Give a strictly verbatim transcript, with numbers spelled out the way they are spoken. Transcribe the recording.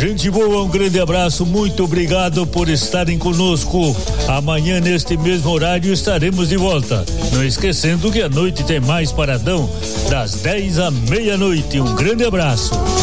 Gente boa, um grande abraço, muito obrigado por estarem conosco. Amanhã, neste mesmo horário, estaremos de volta. Não esquecendo que à noite tem mais Paradão, das dez à meia-noite. Um grande abraço.